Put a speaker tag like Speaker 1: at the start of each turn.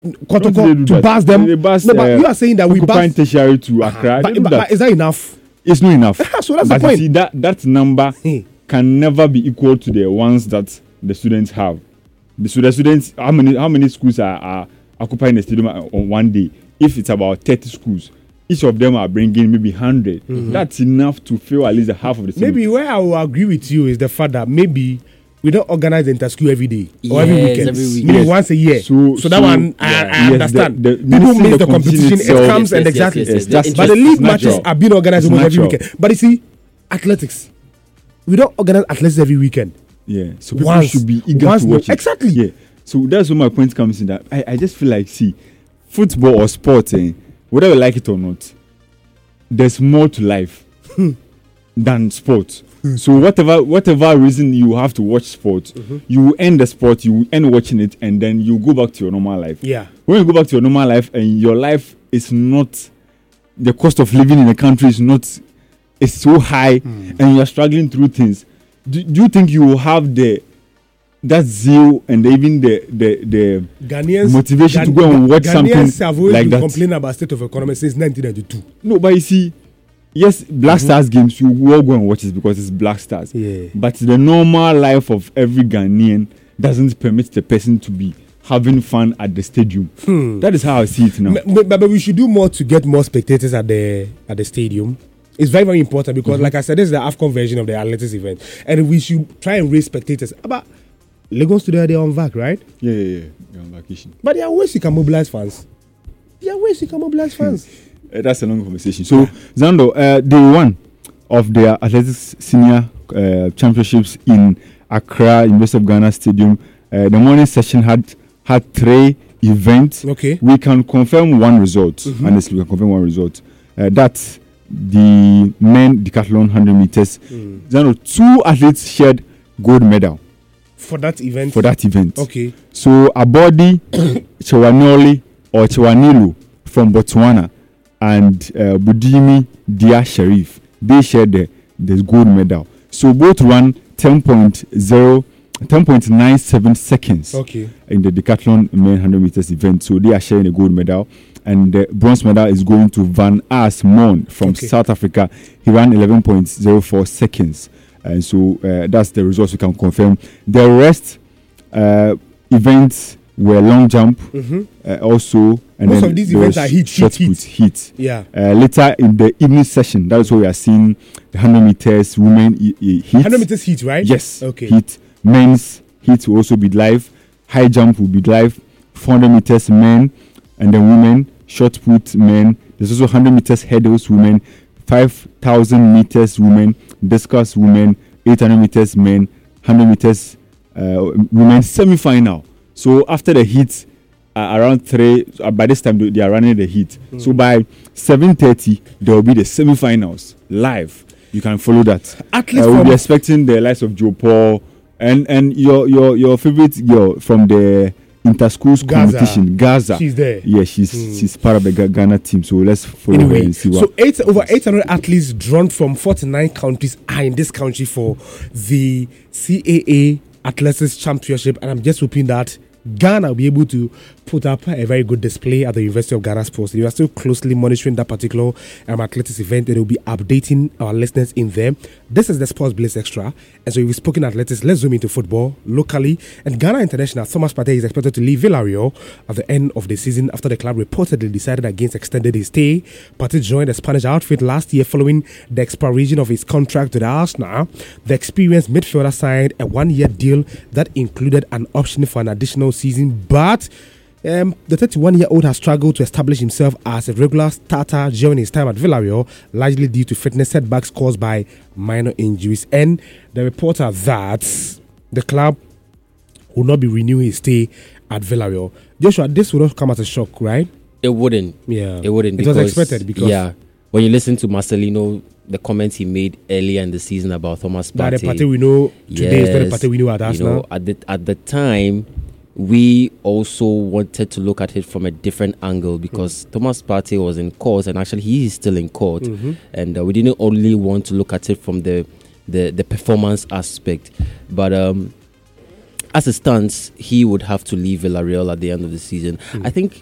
Speaker 1: Kotoko to bus them.
Speaker 2: They bus,
Speaker 1: no, but you are saying that we bus
Speaker 2: tertiary to Accra.
Speaker 1: But is that enough?
Speaker 2: It's not enough.
Speaker 1: So that's
Speaker 2: but
Speaker 1: the point.
Speaker 2: See, that number can never be equal to the ones that the students have. So the students, how many schools are occupying the stadium on one day? If it's about 30 schools, each of them are bringing maybe 100. That's enough to fill at least half of the stadium.
Speaker 1: Maybe where I will agree with you is the fact that maybe we don't organize the inter-school every day or every weekend. Maybe once a year. So that one, I understand. People miss the competition. It comes and exactly. But the league matches are being organized almost every weekend. But you see, athletics, we don't organize athletics every weekend.
Speaker 2: Yeah. So people should be eager to watch it.
Speaker 1: Exactly.
Speaker 2: Yeah. So that's where my point comes in. That I just feel like, see, football or sport, whether you like it or not, there's more to life than sport. So whatever reason you have to watch sport, you will end the sport, you will end watching it, and then you go back to your normal life.
Speaker 1: Yeah.
Speaker 2: When you go back to your normal life and your life is not, the cost of living in the country is so high, and you are struggling through things, do you think you will have that zeal and even the
Speaker 1: Ghanaians,
Speaker 2: motivation to go and watch something
Speaker 1: Ghanaians have always
Speaker 2: like
Speaker 1: been
Speaker 2: that?
Speaker 1: complaining about state of economy since 1992.
Speaker 2: No, but you see, yes, Black Stars games, you will go and watch it because it's Black Stars.
Speaker 1: Yeah.
Speaker 2: But the normal life of every Ghanaian doesn't permit the person to be having fun at the stadium. That is how I see it now.
Speaker 1: But we should do more to get more spectators at the stadium. It's very, very important because, like I said, this is the AFCON version of the athletics event. And we should try and raise spectators. But Lagos today, they're on vac, right?
Speaker 2: Yeah. They're on vacation.
Speaker 1: But there are ways you can mobilize fans.
Speaker 2: That's a long conversation. So, Zando, day one of the athletics senior championships in Accra, University of Ghana Stadium, the morning session had 3 events.
Speaker 1: Okay.
Speaker 2: We can confirm one result. Honestly, we can confirm one result. That's the men decathlon 100 meters. Zando, 2 athletes shared gold medal.
Speaker 1: For that event?
Speaker 2: Okay. So, Abodi Chewanoli or Chewanilo from Botswana and Budimi Dia Sharif, they shared the gold medal. So, both ran 10.97 seconds in the decathlon men 100 meters event. So, they are sharing a gold medal. And the bronze medal is going to Van Aas Mon from South Africa. He ran 11.04 seconds. And so that's the results we can confirm. The rest events were long jump also. And
Speaker 1: most of these events are heat. Yeah.
Speaker 2: Later in the evening session, that is where we are seeing the 100 meters women heat.
Speaker 1: 100 meters heat, right?
Speaker 2: Yes.
Speaker 1: Okay.
Speaker 2: Heat. Men's heat will also be live. High jump will be live. 400 meters men and then women. Short put men. There's also 100 meters hurdles women. 5,000 meters women, discus women, 800 meters men, 100 meters women semi-final. So after the heat, around 3, by this time they are running the heat. So by 7:30 there will be the semi-finals live. You can follow that. We'll be expecting the likes of Joe Paul and your favorite girl from the inter-schools competition, Gaza.
Speaker 1: She's there.
Speaker 2: Yeah, she's part of the Ghana team. So let's follow her and see what.
Speaker 1: So over 800 athletes drawn from 49 countries are in this country for the CAA Athletics Championship, and I'm just hoping that Ghana will be able to put up a very good display at the University of Ghana Sports. We are still closely monitoring that particular athletics event, and we'll be updating our listeners in there. This is the Sports Blaze Extra, and so we've spoken athletics. Let's zoom into football locally. And Ghana International Thomas Partey is expected to leave Villarreal at the end of the season after the club reportedly decided against extending his stay. Partey joined the Spanish outfit last year following the expiration of his contract with Arsenal. The experienced midfielder signed a 1-year deal that included an option for an additional season, but the 31-year-old has struggled to establish himself as a regular starter during his time at Villarreal, largely due to fitness setbacks caused by minor injuries. And the report are that the club will not be renewing his stay at Villarreal. Joshua, this would not come as a shock, right?
Speaker 3: It wouldn't.
Speaker 1: Yeah.
Speaker 3: It wouldn't.
Speaker 1: It was expected because...
Speaker 3: Yeah. When you listen to Marcelino, the comments he made earlier in the season about Thomas Partey.
Speaker 1: The Partey we know today is not the Partey we know at Arsenal.
Speaker 3: At the time, we also wanted to look at it from a different angle because Thomas Partey was in court, and actually he is still in court, and we didn't only want to look at it from the performance aspect, but as it stands, he would have to leave Villarreal at the end of the season. I think